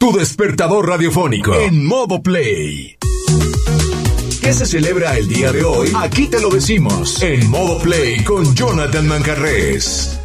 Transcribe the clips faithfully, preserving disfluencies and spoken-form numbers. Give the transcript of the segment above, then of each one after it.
Tu despertador radiofónico en modo play. ¿Qué se celebra el día de hoy? Aquí te lo decimos en modo play con Jonathan Manjarrés.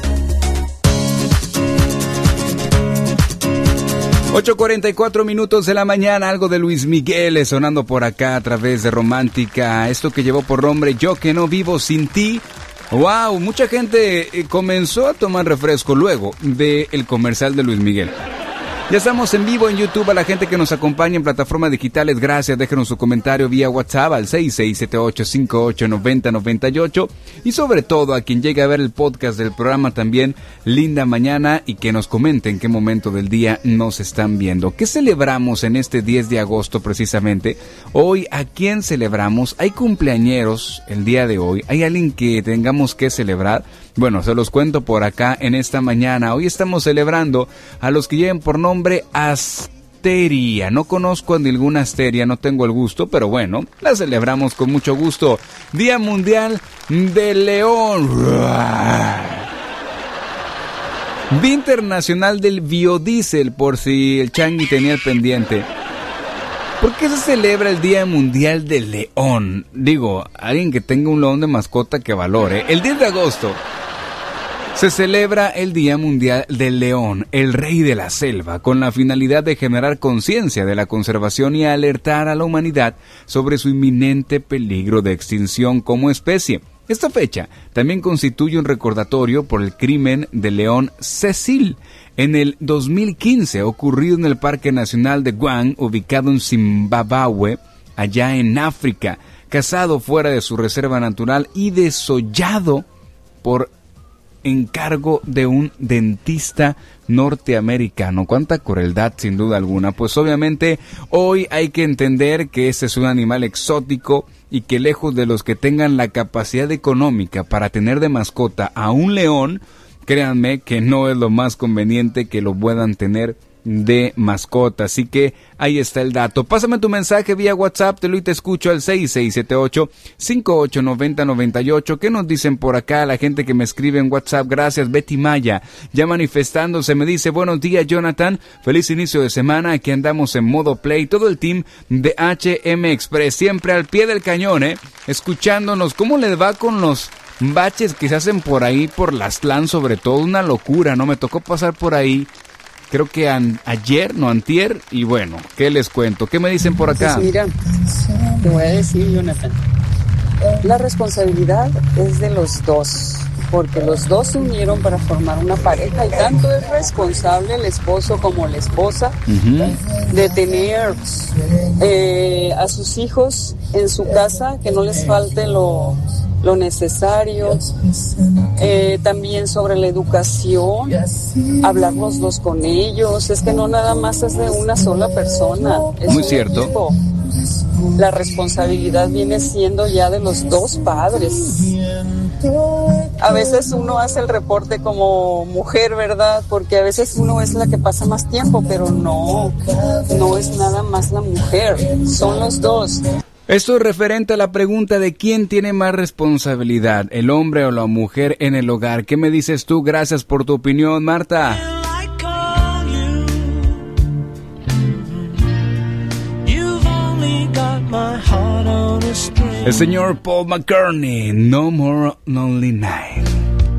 ocho cuarenta y cuatro minutos de la mañana, algo de Luis Miguel sonando por acá a través de Romántica. Esto que llevó por nombre Yo que no vivo sin ti. Wow, mucha gente comenzó a tomar refresco luego del comercial de Luis Miguel. Ya estamos en vivo en YouTube. A la gente que nos acompaña en plataformas digitales, gracias. Déjenos su comentario vía WhatsApp al seis seis siete ocho cinco ocho nueve cero nueve ocho. Y sobre todo a quien llegue a ver el podcast del programa también, linda mañana, y que nos comenten en qué momento del día nos están viendo. ¿Qué celebramos en este diez de agosto precisamente? Hoy, ¿a quién celebramos? ¿Hay cumpleañeros el día de hoy? ¿Hay alguien que tengamos que celebrar? Bueno, se los cuento por acá en esta mañana. Hoy estamos celebrando a los que lleven por nombre Asteria. No conozco a ninguna Asteria, no tengo el gusto, pero bueno, la celebramos con mucho gusto. Día Mundial del León. Día Internacional del Biodiesel, por si el Changui tenía el pendiente. ¿Por qué se celebra el Día Mundial del León? Digo, alguien que tenga un león de mascota que valore. El diez de agosto se celebra el Día Mundial del León, el rey de la selva, con la finalidad de generar conciencia de la conservación y alertar a la humanidad sobre su inminente peligro de extinción como especie. Esta fecha también constituye un recordatorio por el crimen del león Cecil en el dos mil quince, ocurrido en el Parque Nacional de Guam, ubicado en Zimbabue, allá en África, cazado fuera de su reserva natural y desollado por encargo de un dentista norteamericano. Cuánta crueldad, sin duda alguna. Pues obviamente hoy hay que entender que este es un animal exótico y que lejos de los que tengan la capacidad económica para tener de mascota a un león, créanme que no es lo más conveniente que lo puedan tener de mascota. Así que ahí está el dato. Pásame tu mensaje vía WhatsApp, te lo y te escucho al seis seis siete ocho cinco ocho nueve cero nueve ocho. ¿Qué nos dicen por acá la gente que me escribe en WhatsApp? Gracias. Betty Maya, ya manifestándose, me dice: buenos días, Jonathan, feliz inicio de semana, aquí andamos en modo play, todo el team de H M Express, siempre al pie del cañón, eh, escuchándonos. ¿Cómo les va con los baches que se hacen por ahí, por las Aztlán sobre todo? Una locura, ¿no? Me tocó pasar por ahí, creo que an, ayer, no antier, y bueno, ¿qué les cuento? ¿Qué me dicen por acá? Pues mira, te voy a decir, Jonathan, la responsabilidad es de los dos, porque los dos se unieron para formar una pareja y tanto es responsable el esposo como la esposa uh-huh. de tener eh, a sus hijos en su casa, que no les falte lo... lo necesario, eh, también sobre la educación, hablar los dos con ellos. Es que no nada más es de una sola persona, es muy cierto. Equipo. La responsabilidad viene siendo ya de los dos padres. A veces uno hace el reporte como mujer, ¿verdad? Porque a veces uno es la que pasa más tiempo, pero no, no es nada más la mujer, son los dos. Esto es referente a la pregunta de quién tiene más responsabilidad, el hombre o la mujer en el hogar. ¿Qué me dices tú? Gracias por tu opinión, Marta. El señor Paul McCartney, No More Lonely Nights.